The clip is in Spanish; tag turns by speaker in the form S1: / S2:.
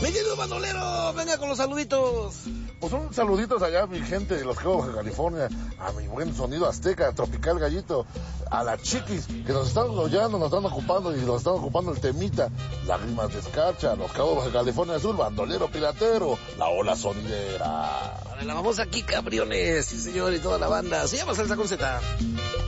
S1: Mi querido bandolero, venga con los saluditos.
S2: Pues un saluditos allá a mi gente de Los Cabos, Baja California, a mi buen sonido azteca, tropical gallito, a la chiquis, que nos están oyendo, nos están ocupando y nos están ocupando el temita, Lágrimas de Escarcha, Los Cabos, Baja California Sur, bandolero piratero, la ola sonidera.
S1: Para la famosa Kika Briones, sí señor, y toda la banda, se llama Salsa con Z.